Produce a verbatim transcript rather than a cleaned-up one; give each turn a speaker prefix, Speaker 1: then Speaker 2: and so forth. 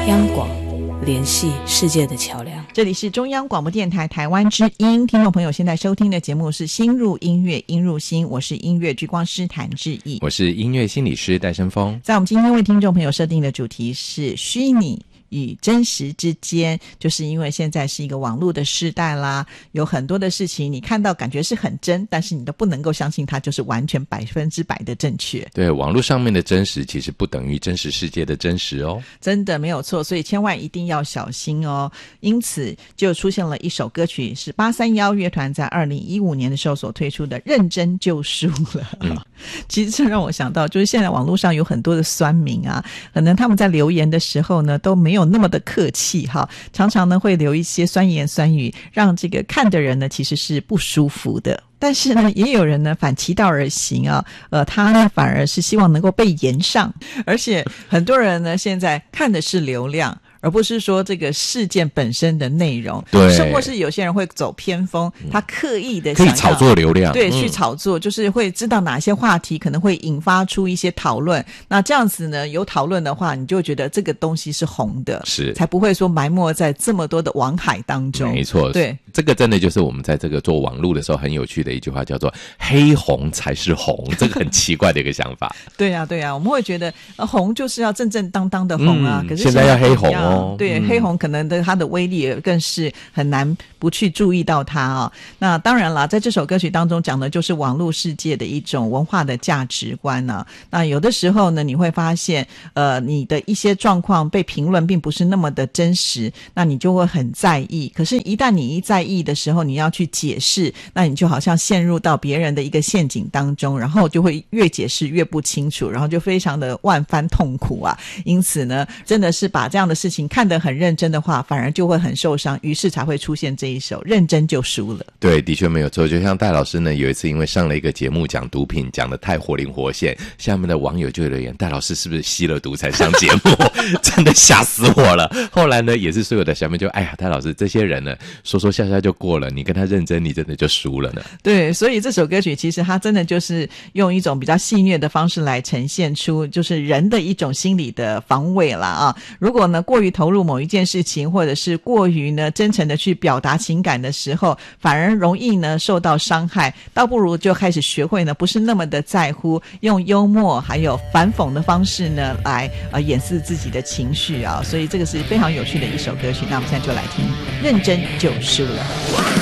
Speaker 1: 央广，联系世界的桥梁。
Speaker 2: 这里是中央广播电台台湾之音，听众朋友现在收听的节目是心入音乐，音入心，我是音乐剧光师谭志毅，
Speaker 3: 我是音乐心理师戴胜峰。
Speaker 2: 在我们今天为听众朋友设定的主题是虚拟与真实之间，就是因为现在是一个网络的时代啦，有很多的事情你看到感觉是很真，但是你都不能够相信它就是完全百分之百的正确。
Speaker 3: 对，网络上面的真实其实不等于真实世界的真实哦，
Speaker 2: 真的没有错，所以千万一定要小心哦。因此就出现了一首歌曲，是八三一乐团在二零一五年的时候所推出的《认真就输了》。嗯，其实这让我想到，就是现在网络上有很多的酸民啊，可能他们在留言的时候呢都没有那么的客气哈，常常呢会留一些酸言酸语，让这个看的人呢其实是不舒服的。但是呢也有人呢反其道而行啊，呃，他呢反而是希望能够被延上，而且很多人呢现在看的是流量，而不是说这个事件本身的内容。
Speaker 3: 对，
Speaker 2: 甚或是有些人会走偏锋，他刻意的想
Speaker 3: 可以炒作流量，
Speaker 2: 对、
Speaker 3: 嗯、
Speaker 2: 去炒作，就是会知道哪些话题可能会引发出一些讨论，那这样子呢有讨论的话，你就会觉得这个东西是红的，
Speaker 3: 是
Speaker 2: 才不会说埋没在这么多的网海当中。
Speaker 3: 没错，
Speaker 2: 对，
Speaker 3: 这个真的就是我们在这个做网络的时候很有趣的一句话，叫做黑红才是红，这个很奇怪的一个想法。
Speaker 2: 对啊对啊，我们会觉得、呃、红就是要正正当当的红啊、嗯、可是
Speaker 3: 现在要黑红哦，
Speaker 2: 对、嗯、黑红可能的它的威力更是很难不去注意到它啊、哦。那当然了，在这首歌曲当中讲的就是网络世界的一种文化的价值观呢、啊。那有的时候呢你会发现呃，你的一些状况被评论并不是那么的真实，那你就会很在意，可是一旦你一在意的时候，你要去解释，那你就好像陷入到别人的一个陷阱当中，然后就会越解释越不清楚，然后就非常的万番痛苦啊。因此呢真的是把这样的事情看得很认真的话，反而就会很受伤，于是才会出现这一首认真就输了。
Speaker 3: 对，的确没有错。就像戴老师呢有一次因为上了一个节目讲毒品，讲得太活灵活现，下面的网友就留言，戴老师是不是吸了毒才上节目真的吓死我了。后来呢也是所有的小妹就哎呀，戴老师这些人呢说说笑笑就过了，你跟他认真你真的就输了呢。对，
Speaker 2: 所以这首歌曲其实它真的就是用一种比较戏谑的方式来呈现出就是人的一种心理的防卫啦啊。如果呢过于投入某一件事情，或者是过于呢真诚的去表达情感的时候，反而容易呢受到伤害，倒不如就开始学会呢不是那么的在乎，用幽默还有反讽的方式呢来呃掩饰自己的情绪啊。所以这个是非常有趣的一首歌曲，那我们现在就来听认真就输了。